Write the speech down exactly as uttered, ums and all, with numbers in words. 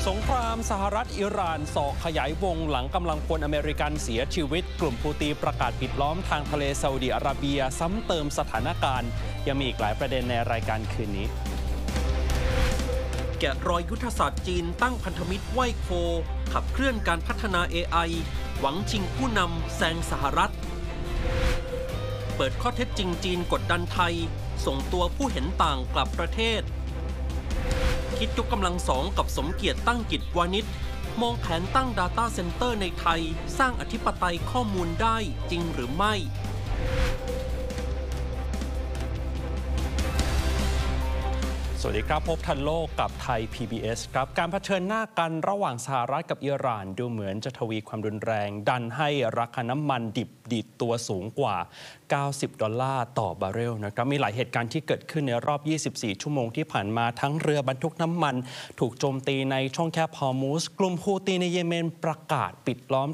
สงครามสหรัฐอิหร่านส่อขยายวงหลังกำลังพลอเมริกันเสียชีวิตกลุ่มฮูตีประกาศปิดล้อมทางทะเลซาอุดิอาระเบียซ้ำเติมสถานการณ์ยังมีอีกหลายประเด็นในรายการคืนนี้แกะรอยยุทธศาสตร์จีนตั้งพันธมิตรไหว้โคขับเคลื่อนการพัฒนา เอ ไอ หวังชิงผู้นำแซงสหรัฐเปิดข้อเท็จจริงจีนกดดันไทยส่งตัวผู้เห็นต่างกลับประเทศคิดยกกำลังสองกับสมเกียรติตั้งกิจวานิชมองแผนตั้ง Data Center ในไทยสร้างอธิปไตยข้อมูลได้จริงหรือไม่สวัสดีครับพบทันโลกกับไทย พี บี เอส ครับการเผชิญหน้ากันระหว่างสหรัฐกับอิหร่านดูเหมือนจะทวีความรุนแรงดันให้ราคาน้ำมันดิบดีดตัวสูงกว่าเก้าสิบดอลลาร์ต่อบาร์เรลนะครับมีหลายเหตุการณ์ที่เกิดขึ้นในรอบยี่สิบสี่ชั่วโมงที่ผ่านมาทั้งเรือบรรทุกน้ำมันถูกโจมตีในช่องแคบฮอร์มุซกลุ่มฮูตีในเยเมนประกาศปิดล้อม